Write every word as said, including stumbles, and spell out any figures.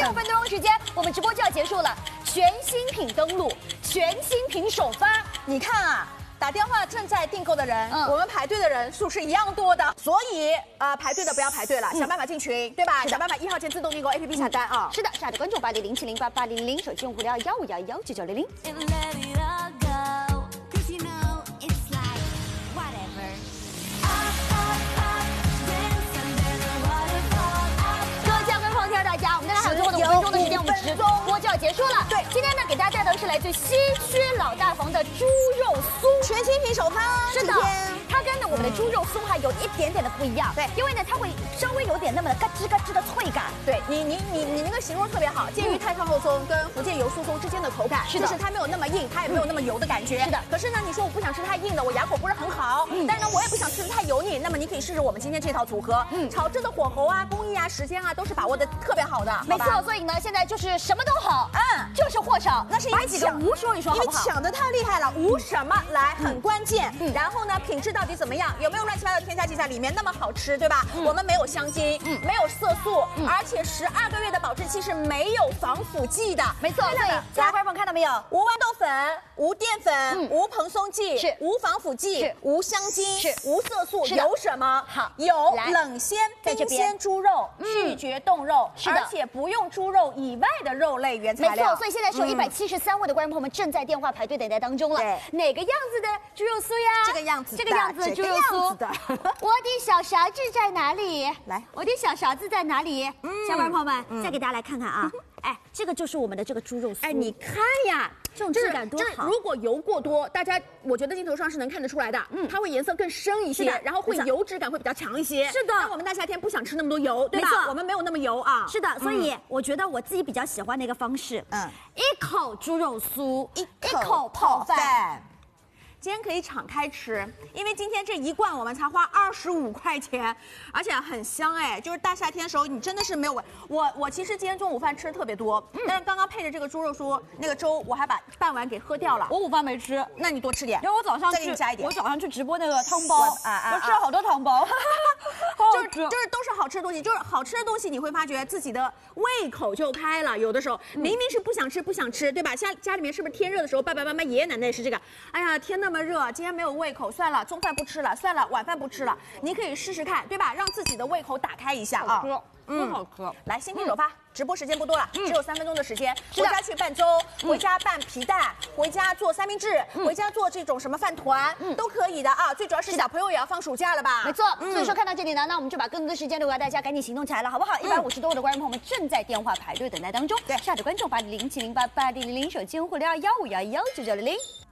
五分钟时间，我们直播就要结束了。全新品登陆，全新品首发， 你看啊。 打电话正在订购的人， 嗯、 我们排队的人数是一样多的，所以呃排队的不要排队了，嗯、想办法进群，对吧？想办法一号键自动订购 A P P 下单啊！ 是的，下载关注八零零七零八八零零零，手机用户聊幺五幺幺九九零零。大家，我们大家还有最后的五分钟的时间，我们直播就要结束了。对，今天呢，给大家带来的是来自西区老大房的猪肉酥， 全新品首发。 是的，它跟呢我们的猪肉酥哈有一点点的不一样。对，因为呢它会稍微有点那么的嘎吱嘎吱的脆感。 对你你你你那个形容特别好，介于泰康肉松跟福建油酥松之间的口感， 是的， 就是它没有那么硬，它也没有那么油的感觉。是的，可是呢，你说我不想吃太硬的，我牙口不是很好，但是呢我也不想吃的太油腻，那么你可以试试我们今天这套组合，嗯，炒制的火候啊、工艺啊、时间啊都是把握的特别好的。 没错，所以呢现在就是什么都好，嗯，就是货少， 那是因为几个无说一说好不好？ 因为抢的太厉害了，无什么来很关键。嗯，然后呢品质到底怎么样？有没有乱七八糟添加剂在里面？那么好吃，对吧？我们没有香精，嗯，没有色素，而且十二个月的保质期是没有防腐剂的。 没错，所以家观众看到没有？ 无豌豆粉、无淀粉、无蓬松剂， 是无防腐剂，无香精， 是无色素，有什么？ 好， 有冷鲜、冰鲜猪肉，拒绝冻肉， 是的， 而且不用猪肉以外的肉类原材料。 没错，所以现在是有一百七十三位的观众朋友们正在电话排队等待当中了。哪个样子的猪肉酥呀？ 这个样子， 这个样子的猪肉酥的。我的小勺子在哪里？ 来， 我的小勺子在哪里？嗯，小观众朋友们，再给大家来看看啊。哎，这个就是我们的这个猪肉酥。 哎，你看呀， 这种质感多好。 如果油过多，大家我觉得镜头上是能看得出来的，嗯，它会颜色更深一些，然后会油脂感会比较强一些。 是的， 那我们大夏天不想吃那么多油，对吧？我们没有那么油啊。 是的，所以我觉得我自己比较喜欢的一个方式，嗯，一口猪肉酥， 一口泡饭。今天可以敞开吃，因为今天这一罐我们才花二十五块钱，而且很香哎，就是大夏天的时候你真的是没有味。我我其实今天中午饭吃的特别多，嗯、但是刚刚配着这个猪肉酥那个粥，我还把半碗给喝掉了。 我午饭没吃， 那你多吃点， 因为我早上再给你加一点。 我早上去直播那个汤包，啊啊，我吃了好多汤包， 就是就是都是好吃的东西，就是好吃的东西你会发觉自己的胃口就开了。有的时候明明是不想吃不想吃，对吧？家家里面是不是天热的时候，爸爸妈妈爷爷奶奶也是这个，哎呀天那么热，今天没有胃口，算了，中饭不吃了，算了，晚饭不吃了。你可以试试看，对吧？让自己的胃口打开一下啊。 嗯，好吃。 来，新品首发，直播时间不多了，只有三分钟的时间。回家去拌粥，回家拌皮蛋，回家做三明治，回家做这种什么饭团，都可以的啊。最主要是小朋友也要放暑假了吧？ 没错。所以说看到这里呢，那我们就把更多的时间留给大家，赶紧行动起来了，好不好？一百五十多位的观众朋友们正在电话排队等待当中。对，下载关注八零零七零八八零零零，手机用户零二幺五幺幺九九零零。